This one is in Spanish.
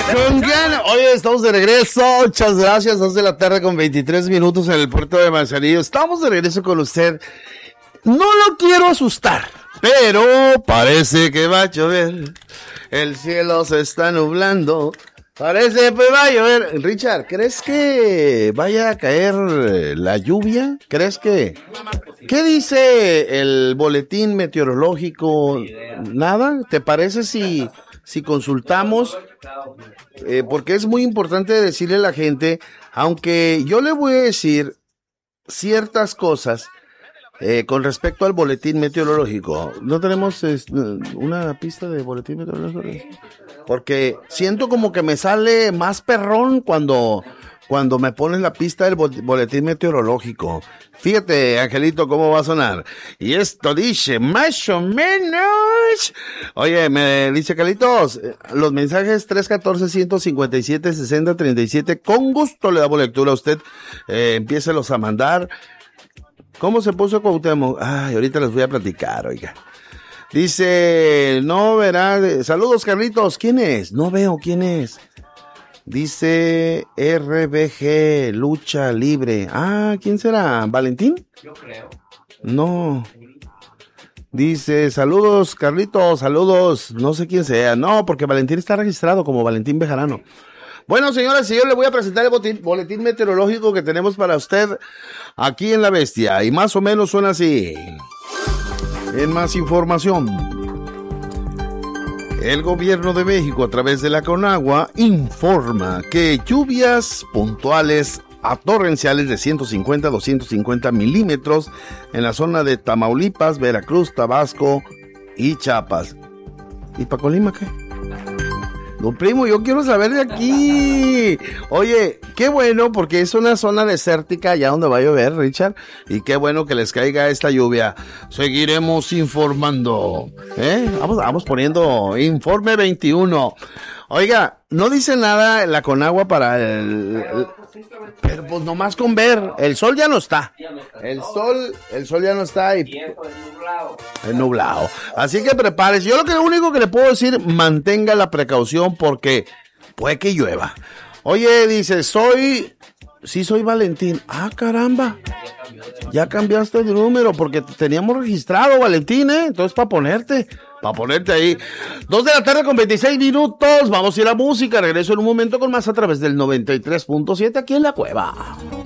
Con ganas. Oye, estamos de regreso. Muchas gracias. 2 de la tarde con 23 minutos en el puerto de Manzanillo. Estamos de regreso con usted. No lo quiero asustar, pero parece que va a llover. El cielo se está nublando. Parece que va a llover. Richard, ¿crees que vaya a caer la lluvia? ¿Crees que? ¿Qué dice el boletín meteorológico? ¿Nada? ¿Te parece si consultamos? Porque es muy importante decirle a la gente, aunque yo le voy a decir ciertas cosas con respecto al boletín meteorológico. ¿No tenemos una pista de boletín meteorológico? Porque siento como que me sale más perrón cuando me pones la pista del boletín meteorológico. Fíjate, Angelito, cómo va a sonar. Y esto dice, más o menos. Oye, me dice Carlitos, los mensajes 314-157-6037, con gusto le damos lectura a usted. Empiécelos a mandar. ¿Cómo se puso Cuauhtémoc? Ay, ahorita les voy a platicar, oiga. Dice, no verá, saludos Carlitos, ¿quién es? No veo quién es. Dice RBG, lucha libre. Ah, ¿quién será? ¿Valentín? Yo creo. No. Dice, saludos Carlitos, saludos, no sé quién sea. No, porque Valentín está registrado como Valentín Bejarano. Bueno, señoras y señores, le voy a presentar el boletín meteorológico que tenemos para usted aquí en La Bestia. Y más o menos suena así. En más información, el gobierno de México a través de la Conagua informa que lluvias puntuales a torrenciales de 150 a 250 milímetros en la zona de Tamaulipas, Veracruz, Tabasco y Chiapas. ¿Y para Colima qué? No, primo, yo quiero saber de aquí. Oye, qué bueno, porque es una zona desértica allá donde va a llover, Richard. Y qué bueno que les caiga esta lluvia. Seguiremos informando. Vamos poniendo informe 21. Oiga, no dice nada la Conagua para pero pues nomás con ver, el sol ya no está. El sol ya no está y es nublado. Así que prepárese. Yo lo único que le puedo decir, mantenga la precaución porque puede que llueva. Oye, dice, soy Valentín. Ah, caramba. Ya cambiaste de número porque te teníamos registrado, Valentín, entonces para ponerte ahí. 2 de la tarde con 26 minutos. Vamos a ir a música. Regreso en un momento con más a través del 93.7 aquí en La Cueva.